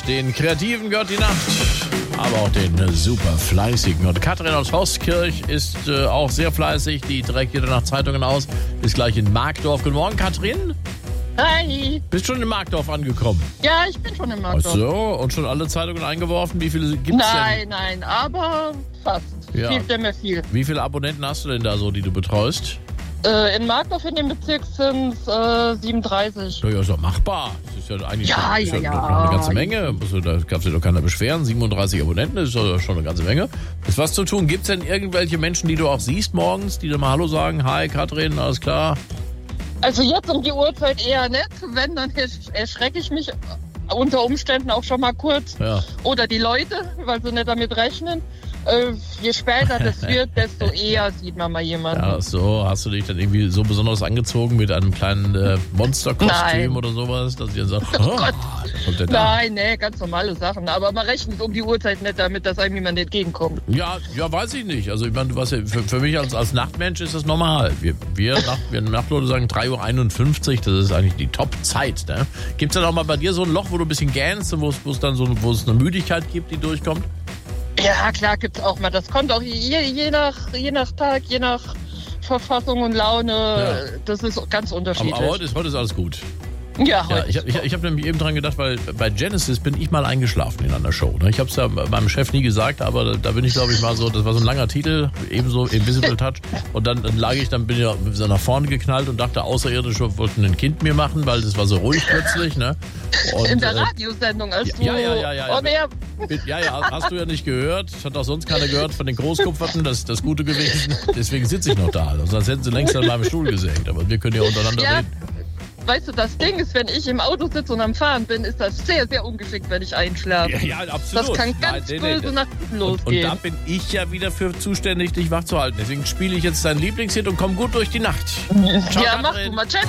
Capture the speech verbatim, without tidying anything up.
Den Kreativen gehört die Nacht, aber auch den äh, super Fleißigen. Und Katrin aus Horskirch ist äh, auch sehr fleißig. Die trägt jede Nacht Zeitungen aus. Ist gleich in Markdorf. Guten Morgen, Katrin. Hi. Bist schon in Markdorf angekommen? Ja, ich bin schon in Ach Markdorf. so, und schon alle Zeitungen eingeworfen? Wie viele gibt's Nein, nein, aber fast. Ja. Fehlt ja mir viel. denn? Wie viele Abonnenten hast du denn da so, die du betreust? Äh, in Markdorf in dem Bezirk sind es äh, siebenunddreißig. Ja, ja, ist doch machbar. Das ist ja eigentlich Ja, ist ja, ja. doch eine ganze Menge. Also, da darf sich doch keiner beschweren. siebenunddreißig Abonnenten ist doch schon eine ganze Menge. Ist was zu tun. Gibt es denn irgendwelche Menschen, die du auch siehst morgens, die dir mal Hallo sagen? Hi, Katrin, alles klar? Also jetzt um die Uhrzeit eher nicht. Wenn, dann ersch- erschrecke ich mich unter Umständen auch schon mal kurz. Ja. Oder die Leute, weil sie nicht damit rechnen. Äh, je später das wird, desto eher sieht man mal jemanden. Ja, so. Hast du dich dann irgendwie so besonders angezogen mit einem kleinen äh, Monsterkostüm Nein. oder sowas, dass ich dann sage, oh, Gott. was kommt denn da? Nein, nee, ganz normale Sachen. Aber man rechnet um die Uhrzeit nicht damit, dass einem jemand entgegenkommt. Ja, ja, weiß ich nicht. Also ich meine, du weißt ja, für, für mich als, als Nachtmensch ist das normal. Wir, wir, Nacht, wir Nachtleute sagen drei Uhr einundfünfzig, das ist eigentlich die Top-Zeit. Ne? Gibt es dann auch mal bei dir so ein Loch, wo du ein bisschen gähnst und wo es wo es dann so wo es eine Müdigkeit gibt, die durchkommt? Ja, klar gibt's auch mal. Das kommt auch je, je, nach, je nach Tag, je nach Verfassung und Laune. Ja. Das ist ganz unterschiedlich. Aber, aber heute, ist, heute ist alles gut. ja, Ja, heute. ich habe ich, ich hab nämlich eben dran gedacht, weil bei Genesis bin ich mal eingeschlafen in einer Show. Ne? Ich habe es ja meinem Chef nie gesagt, aber da, da bin ich, glaube ich, mal so, das war so ein langer Titel, ebenso Invisible Touch. Und dann, dann lag ich, dann bin ich so nach vorne geknallt und dachte, Außerirdische wollten ein Kind mir machen, weil das war so ruhig plötzlich. Ne? Und, In der äh, Radiosendung, als du ja, ja, ja, ja, ja. on air. bin- ja, ja, hast du ja nicht gehört. Das hat auch sonst keiner gehört von den Großkupferten, das ist das Gute gewesen. Deswegen sitze ich noch da. Sonst hätten sie längst an meinem Stuhl gesägt. Aber wir können ja untereinander Ja, reden. weißt du, das Ding ist, wenn ich im Auto sitze und am Fahren bin, ist das sehr, sehr ungeschickt, wenn ich einschlafe. Ja, ja, absolut. Das kann Nein, ganz nee, nee, böse nee. nach hinten Und, und losgehen. da bin ich ja wieder für zuständig, dich wach zu halten. Deswegen spiele ich jetzt dein Lieblingshit und komm gut durch die Nacht. Ciao, ja, mach Katrin. du mal. Ciao.